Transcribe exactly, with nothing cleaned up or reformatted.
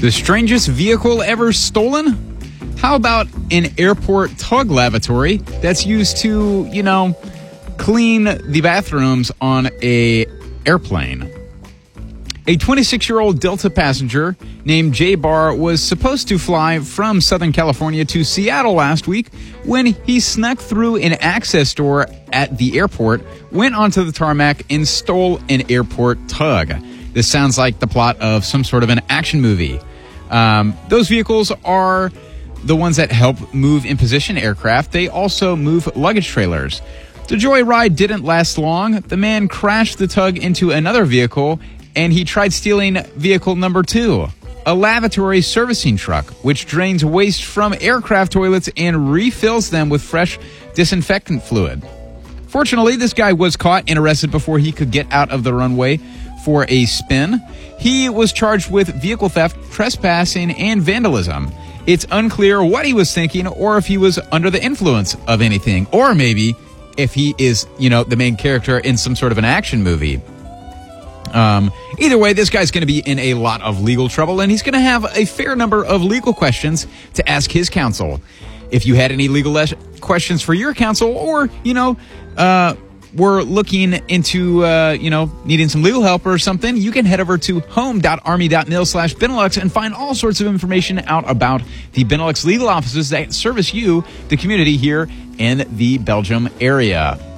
The strangest vehicle ever stolen? How about an airport tug lavatory that's used to, you know, clean the bathrooms on a airplane? A twenty-six-year-old Delta passenger named Jay Barr was supposed to fly from Southern California to Seattle last week when he snuck through an access door at the airport, went onto the tarmac, and stole an airport tug. This sounds like the plot of some sort of an action movie. Um, those vehicles are the ones that help move in position aircraft. They also move luggage trailers. The joyride didn't last long. The man crashed the tug into another vehicle, and he tried stealing vehicle number two, a lavatory servicing truck, which drains waste from aircraft toilets and refills them with fresh disinfectant fluid. Fortunately, this guy was caught and arrested before he could get out of the runway for a spin. He was charged with vehicle theft, trespassing, and vandalism. It's unclear what he was thinking or if he was under the influence of anything, or maybe if he is, you know, the main character in some sort of an action movie. Um, either way, this guy's going to be in a lot of legal trouble, and he's going to have a fair number of legal questions to ask his counsel. If you had any legal les- questions for your counsel, or, you know, uh, were looking into, uh, you know, needing some legal help or something, you can head over to home.army.mil slash Benelux and find all sorts of information out about the Benelux legal offices that service you, the community here in the Belgium area.